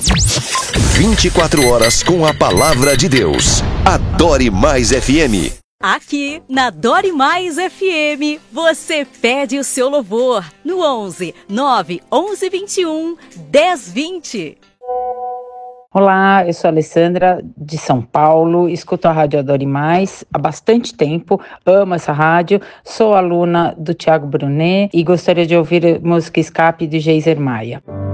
24 horas com a palavra de Deus. Adore Mais FM. Aqui na Adore Mais FM, você pede o seu louvor no 11 9 11 21 10 20. Olá, eu sou a Alessandra de São Paulo, escuto a Rádio Adore Mais há bastante tempo, amo essa rádio, sou aluna do Tiago Brunet e gostaria de ouvir a música Escape de Geiser Maia.